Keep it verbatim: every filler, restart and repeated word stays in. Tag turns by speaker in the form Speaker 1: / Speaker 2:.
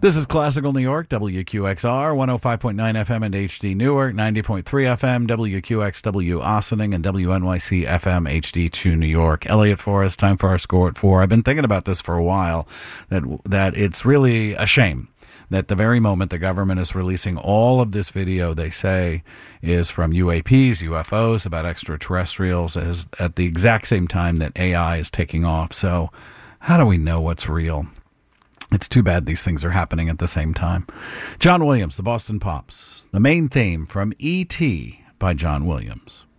Speaker 1: This is Classical New York, W Q X R, one oh five point nine F M and H D Newark, ninety point three F M, W Q X W Ossining, and W N Y C F M H D two New York. Elliot Forrest, time for our score at four. I've been thinking about this for a while, that that it's really a shame that the very moment the government is releasing all of this video they say is from U A Ps, U F Os, about extraterrestrials, is at the exact same time that A I is taking off. So how do we know what's real? It's too bad these things are happening at the same time. John Williams, the Boston Pops, the main theme from E T by John Williams.